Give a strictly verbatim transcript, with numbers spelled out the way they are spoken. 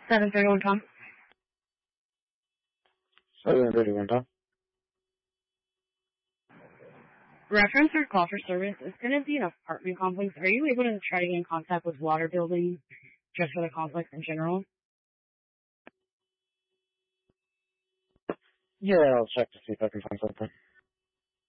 seven thirty-one, Tom. seven thirty-one, Tom. Reference or call for service is going to be an apartment complex. Are you able to try to get in contact with water building just for the complex in general? Yeah, I'll check to see if I can find something.